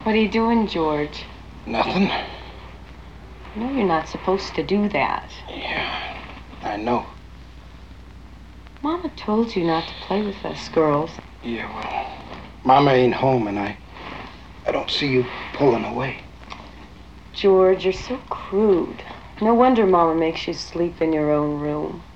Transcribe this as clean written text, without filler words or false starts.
What are you doing, George? Nothing. No, you're not supposed to do that. Yeah, I know. Mama told you not to play with us girls. Yeah, well, Mama ain't home, and I don't see you pulling away. George, you're so crude. No wonder Mama makes you sleep in your own room.